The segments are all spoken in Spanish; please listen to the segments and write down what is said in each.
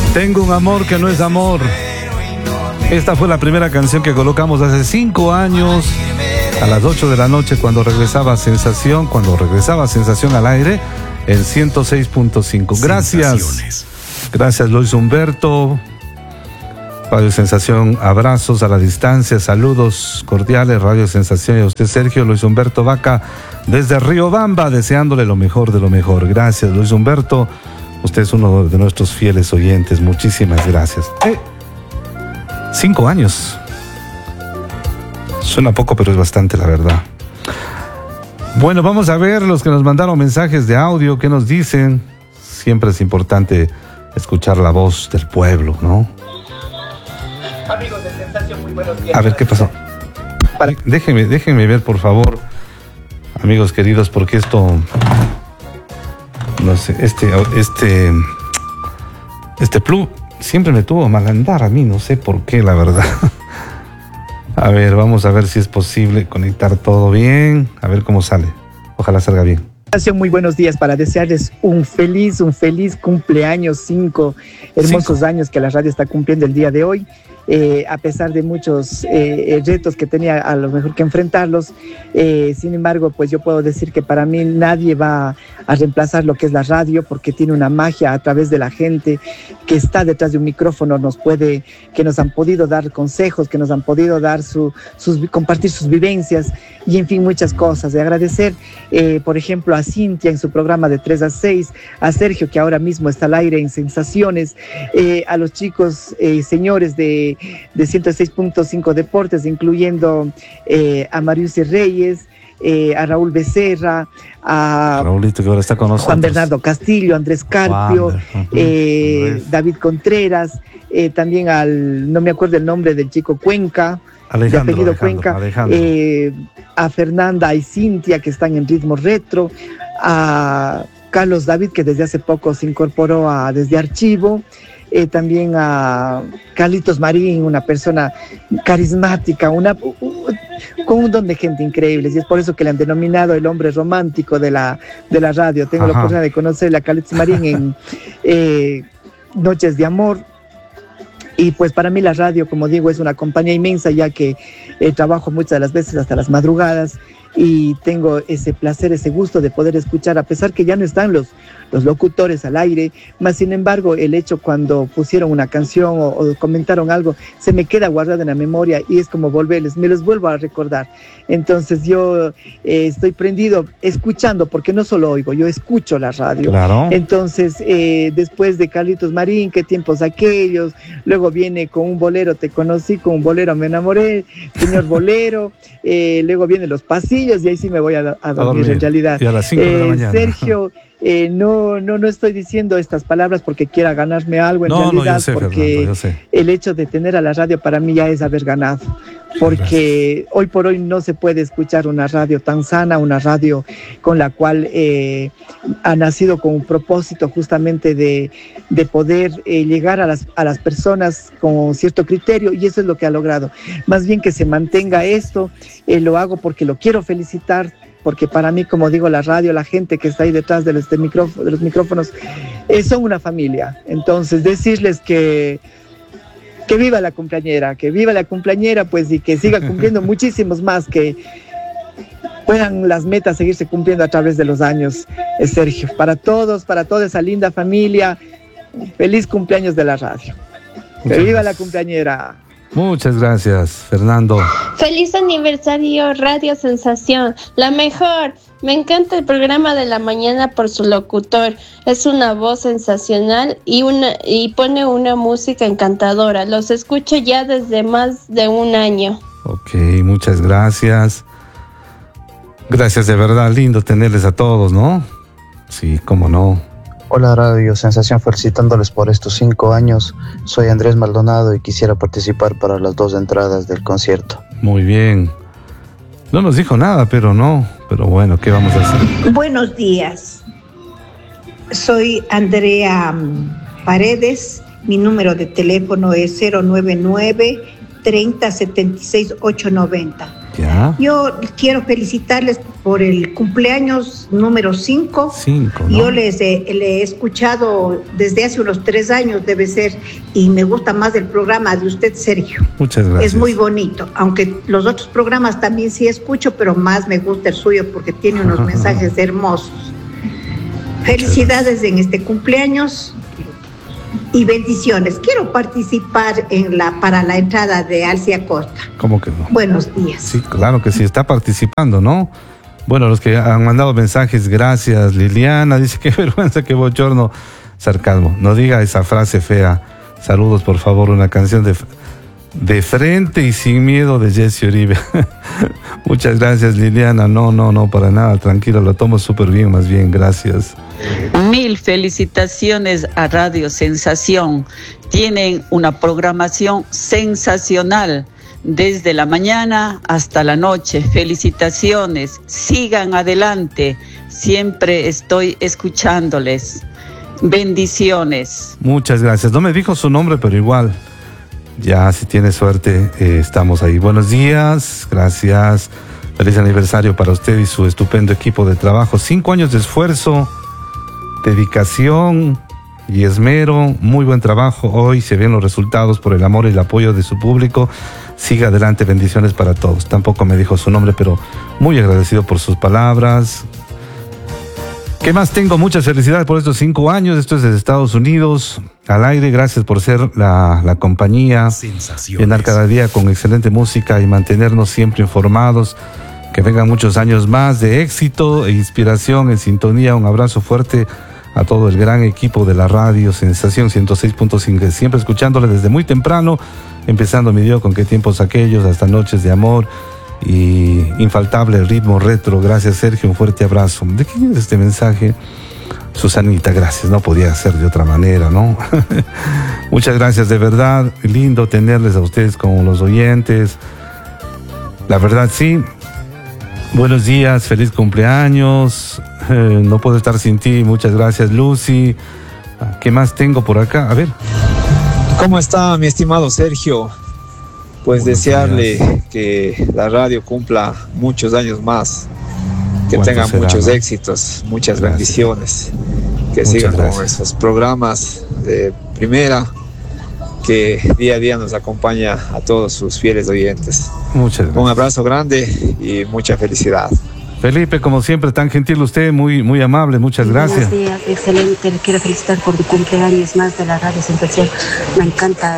Tengo un amor que no es amor. Esta fue la primera canción que colocamos hace 5 años a las 8 de la noche cuando regresaba Sensación al aire en 106.5. Gracias. Gracias, Luis Humberto. Radio Sensación, abrazos a la distancia, saludos cordiales, Radio Sensación, y a usted, Sergio. Luis Humberto Vaca, desde Riobamba, deseándole lo mejor de lo mejor. Gracias, Luis Humberto. Usted es uno de nuestros fieles oyentes. Muchísimas gracias. 5 años. Suena poco, pero es bastante, la verdad. Bueno, vamos a ver los que nos mandaron mensajes de audio. ¿Qué nos dicen? Siempre es importante escuchar la voz del pueblo, ¿no? Amigos de Sensación, muy buenos días. A ver, ¿qué pasó? Déjenme ver, por favor, amigos queridos, porque esto... No sé, este plug siempre me tuvo mal andar a mí, no sé por qué, la verdad. A ver, vamos a ver si es posible conectar todo bien, a ver cómo sale. Ojalá salga bien. Muy buenos días para desearles un feliz cumpleaños, 5 hermosos años que la radio está cumpliendo el día de hoy. A pesar de muchos retos que tenía a lo mejor que enfrentarlos, sin embargo, pues yo puedo decir que para mí nadie va a reemplazar lo que es la radio, porque tiene una magia a través de la gente que está detrás de un micrófono, que nos han podido dar consejos, que nos han podido dar compartir sus vivencias y en fin muchas cosas. De agradecer, por ejemplo, a Cintia en su programa de 3 a 6, a Sergio que ahora mismo está al aire en Sensaciones, a los chicos señores de 106.5 Deportes, incluyendo a Mariusi Reyes, a Raúl Becerra, a Raulito, que ahora está con nosotros, Juan Bernardo Castillo, Andrés Carpio, David Contreras, también no me acuerdo el nombre del chico Cuenca, de apellido Cuenca, a Fernanda y Cintia que están en Ritmo Retro, a Carlos David que desde hace poco se incorporó desde Archivo, también a Carlitos Marín, una persona carismática, con un don de gente increíble, y es por eso que le han denominado el hombre romántico de la radio. Tengo la oportunidad de conocerle a Carlitos Marín en Noches de Amor. Y pues para mí la radio, como digo, es una compañía inmensa, ya que trabajo muchas de las veces hasta las madrugadas y tengo ese placer, ese gusto de poder escuchar, a pesar que ya no están los locutores al aire, más sin embargo el hecho cuando pusieron una canción o comentaron algo, se me queda guardado en la memoria y es como me los vuelvo a recordar. Entonces yo estoy prendido escuchando, porque no solo oigo, yo escucho la radio. Claro. Entonces después de Carlitos Marín, qué tiempos aquellos, luego viene con un bolero, te conocí, con un bolero me enamoré, señor bolero, luego vienen los pasillos y ahí sí me voy a dormir en realidad. Y a las 5 de la mañana. Sergio, no estoy diciendo estas palabras porque quiera ganarme algo en realidad, yo sé, porque Fernando, yo sé. El hecho de tener a la radio para mí ya es haber ganado, porque hoy por hoy no se puede escuchar una radio tan sana, una radio con la cual ha nacido con un propósito justamente de poder llegar a las personas con cierto criterio, y eso es lo que ha logrado. Más bien que se mantenga esto, lo hago porque lo quiero felicitar, porque para mí, como digo, la radio, la gente que está ahí detrás de los micrófonos, son una familia. Entonces, decirles que viva la cumpleañera, pues, y que siga cumpliendo muchísimos más, que puedan las metas seguirse cumpliendo a través de los años, Sergio. Para todos, para toda esa linda familia, feliz cumpleaños de la radio. Que viva la cumpleañera. Muchas gracias, Fernando. Feliz aniversario, Radio Sensación, la mejor. Me encanta el programa de la mañana por su locutor. Es una voz sensacional y pone una música encantadora. Los escucho ya desde más de un año. Ok, muchas gracias. Gracias, de verdad, lindo tenerles a todos, ¿no? Sí, cómo no. Hola Radio Sensación, felicitándoles por estos 5 años. Soy Andrés Maldonado y quisiera participar para las 2 entradas del concierto. Muy bien. No nos dijo nada, pero bueno, ¿qué vamos a hacer? Buenos días. Soy Andrea Paredes. Mi número de teléfono es 099-3076-890. ¿Ya? Yo quiero felicitarles por el cumpleaños número 5. ¿No? Yo le he escuchado desde hace unos 3 años, debe ser, y me gusta más el programa de usted, Sergio. Muchas gracias. Es muy bonito, aunque los otros programas también sí escucho, pero más me gusta el suyo porque tiene unos mensajes hermosos. Felicidades en este cumpleaños y bendiciones. Quiero participar para la entrada de Alcia Costa. ¿Cómo que no? Buenos días. Sí, claro que sí, está participando, ¿no? Bueno, los que han mandado mensajes, gracias. Liliana dice, qué vergüenza, qué bochorno. Sarcasmo, no diga esa frase fea. Saludos, por favor, una canción de frente y sin miedo de Jesse Uribe. Muchas gracias, Liliana. No, para nada, tranquilo, lo tomo súper bien, más bien, gracias. Mil felicitaciones a Radio Sensación. Tienen una programación sensacional desde la mañana hasta la noche. Felicitaciones, sigan adelante. Siempre estoy escuchándoles. Bendiciones. Muchas gracias. No me dijo su nombre, pero igual, ya si tiene suerte, estamos ahí. Buenos días, gracias. Feliz aniversario para usted y su estupendo equipo de trabajo. 5 años de esfuerzo, dedicación y esmero, muy buen trabajo. Hoy se ven los resultados por el amor y el apoyo de su público. Siga adelante, bendiciones para todos. Tampoco me dijo su nombre, pero muy agradecido por sus palabras. ¿Qué más tengo? Muchas felicidades por estos 5 años. Esto es desde Estados Unidos, al aire. Gracias por ser la compañía, llenar cada día con excelente música y mantenernos siempre informados. Que vengan muchos años más de éxito e inspiración en sintonía. Un abrazo fuerte a todo el gran equipo de la radio Sensación 106.5, siempre escuchándole desde muy temprano, empezando mi día con Qué tiempos aquellos, hasta Noches de Amor y infaltable ritmo retro. Gracias, Sergio, un fuerte abrazo. ¿De quién es este mensaje? Susanita, gracias, no podía ser de otra manera, ¿no? Muchas gracias, de verdad, lindo tenerles a ustedes como los oyentes. La verdad, sí. Buenos días, feliz cumpleaños. No puedo estar sin ti. Muchas gracias, Lucy. ¿Qué más tengo por acá? A ver. ¿Cómo está, mi estimado Sergio? Pues desearle que la radio cumpla muchos años más, que tenga muchos éxitos, muchas bendiciones, que sigan con esos programas de primera, que día a día nos acompaña a todos sus fieles oyentes. Muchas gracias. Un abrazo grande y mucha felicidad. Felipe, como siempre, tan gentil usted, muy amable, muchas gracias. Buenos días, excelente, le quiero felicitar por tu cumpleaños más de la Radio Sensación. Me encanta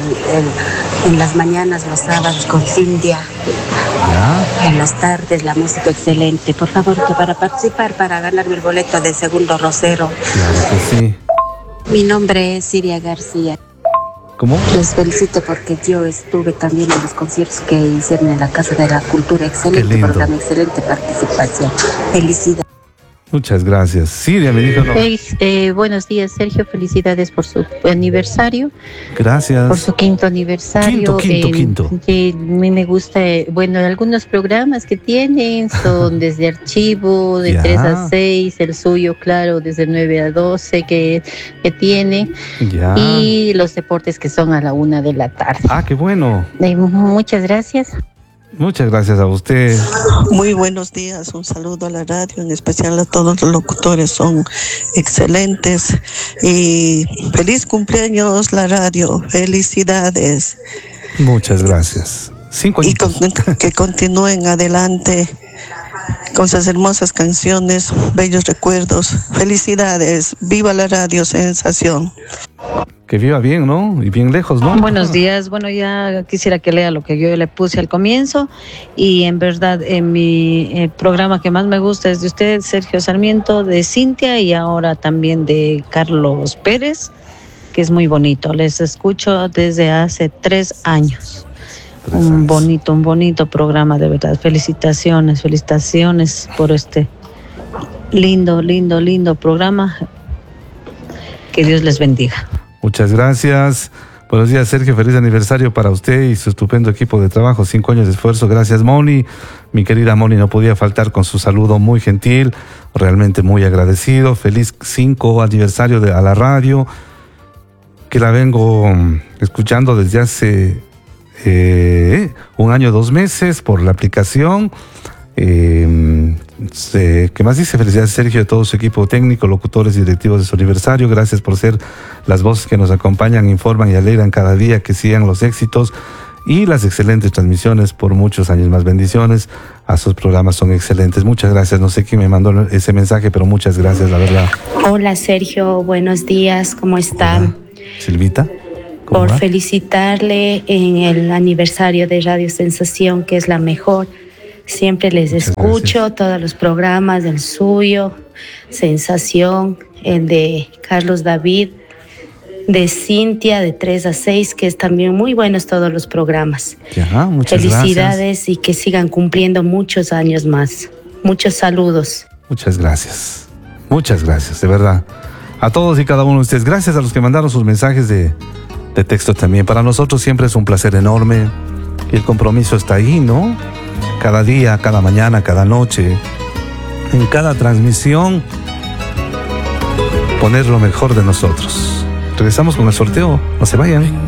en las mañanas, los sábados con Cintia. ¿Ya? En las tardes, la música excelente. Por favor, que para participar, para ganarme el boleto de segundo rosero. Claro que sí. Mi nombre es Siria García. ¿Cómo? Les felicito porque yo estuve también en los conciertos que hicieron en la Casa de la Cultura. Excelente programa, excelente participación. Felicidades. Muchas gracias. Siria me dijo no. Buenos días, Sergio. Felicidades por su aniversario. Gracias. Por su 5º aniversario. Quinto. A mí me gusta, algunos programas que tienen son desde archivo, de 3 a 6, el suyo, claro, desde 9 a 12 que tiene. Ya. Y los deportes que son a la 1 de la tarde. Ah, qué bueno. Muchas gracias. Muchas gracias a usted. Muy buenos días, un saludo a la radio, en especial a todos los locutores, son excelentes. Y feliz cumpleaños la radio, felicidades. Muchas gracias. 5 años. Y que continúen adelante con sus hermosas canciones, bellos recuerdos. Felicidades, viva la radio Sensación. Que viva bien, ¿no? Y bien lejos, ¿no? Buenos días. Bueno, ya quisiera que lea lo que yo le puse al comienzo. Y en verdad, en mi programa que más me gusta es de usted, Sergio Sarmiento, de Cintia y ahora también de Carlos Pérez, que es muy bonito. Les escucho desde hace 3 años. Un bonito programa, de verdad. Felicitaciones por este lindo programa. Que Dios les bendiga. Muchas gracias. Buenos días, Sergio. Feliz aniversario para usted y su estupendo equipo de trabajo. 5 años de esfuerzo. Gracias, Moni. Mi querida Moni no podía faltar con su saludo muy gentil. Realmente muy agradecido. Feliz 5 aniversario a la radio, que la vengo escuchando desde hace 1 año, 2 meses por la aplicación. ¿Qué más dice? Felicidades, Sergio, a todo su equipo técnico, locutores y directivos de su aniversario. Gracias por ser las voces que nos acompañan, informan y alegran cada día. Que sigan los éxitos y las excelentes transmisiones por muchos años más. Bendiciones. A sus programas son excelentes. Muchas gracias. No sé quién me mandó ese mensaje, pero muchas gracias, la verdad. Hola, Sergio. Buenos días. ¿Cómo están? Hola. Silvita. Por felicitarle en el aniversario de Radio Sensación, que es la mejor. Siempre les escucho, todos los programas, el suyo, Sensación, el de Carlos David, de Cintia, de 3 a 6, que es también muy buenos todos los programas. Muchas Felicidades gracias. Y que sigan cumpliendo muchos años más. Muchos saludos. Muchas gracias. Muchas gracias, de verdad. A todos y cada uno de ustedes. Gracias a los que mandaron sus mensajes de texto también. Para nosotros siempre es un placer enorme. Y el compromiso está ahí, ¿no? Cada día, cada mañana, cada noche, en cada transmisión, poner lo mejor de nosotros. Regresamos con el sorteo. No se vayan.